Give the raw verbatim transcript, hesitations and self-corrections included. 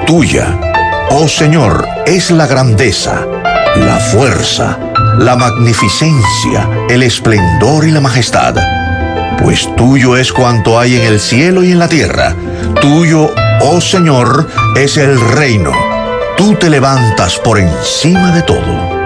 Tuya, oh Señor, es la grandeza, la fuerza, la magnificencia, el esplendor y la majestad. Pues tuyo es cuanto hay en el cielo y en la tierra. Tuyo, oh Señor, es el reino. Tú te levantas por encima de todo.